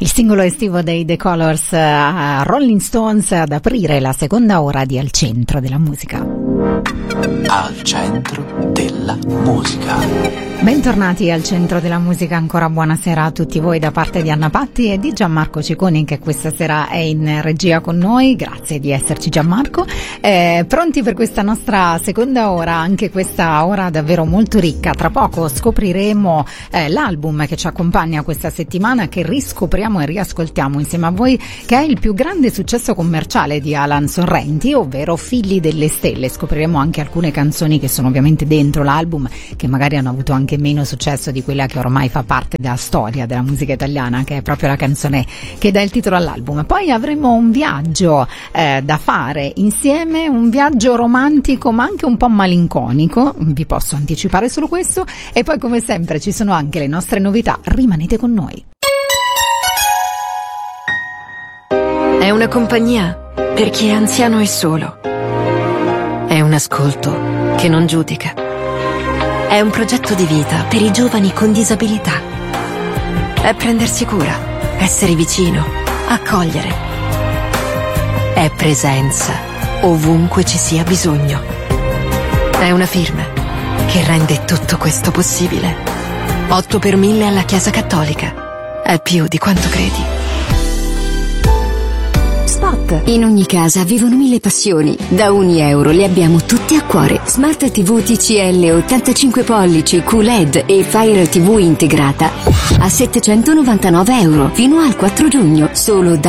Il singolo estivo dei The Colors, Rolling Stones, ad aprire la seconda ora di Al Centro della Musica. Al Centro della Musica. Bentornati al Centro della Musica, ancora buonasera a tutti voi da parte di Anna Patti e di Gianmarco Cicconi, che questa sera è in regia con noi. Grazie di esserci, Gianmarco. Pronti per questa nostra seconda ora, anche questa ora davvero molto ricca. Tra poco scopriremo l'album che ci accompagna questa settimana, che riscopriamo e riascoltiamo insieme a voi, che è il più grande successo commerciale di Alan Sorrenti, ovvero Figli delle Stelle. Scopriremo anche alcune canzoni che sono ovviamente dentro l'album, che magari hanno avuto anche meno successo di quella che ormai fa parte della storia della musica italiana, che è proprio la canzone che dà il titolo all'album. Poi avremo un viaggio da fare insieme, un viaggio romantico ma anche un po' malinconico, vi posso anticipare solo questo, e poi come sempre ci sono anche le nostre novità. Rimanete con noi. È una compagnia per chi è anziano e solo. È un ascolto che non giudica. È un progetto di vita per i giovani con disabilità. È prendersi cura, essere vicino, accogliere. È presenza ovunque ci sia bisogno. È una firma che rende tutto questo possibile. 8 per 1000 alla Chiesa Cattolica. È più di quanto credi. Spot. In ogni casa vivono 1000 passioni. Da €1 le abbiamo tutte a cuore. Smart TV TCL 85 pollici QLED e Fire TV integrata a €799 fino al 4 giugno, solo da